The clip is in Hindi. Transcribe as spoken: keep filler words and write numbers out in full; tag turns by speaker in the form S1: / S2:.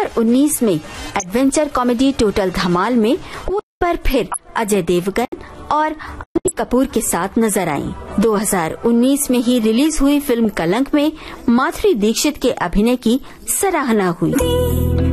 S1: हज़ार उन्नीस में एडवेंचर कॉमेडी टोटल धमाल में वो पर फिर अजय देवगन और अनिल कपूर के साथ नजर आईं। दो हज़ार उन्नीस में ही रिलीज हुई फिल्म कलंक में माधुरी दीक्षित के अभिनय की सराहना हुई।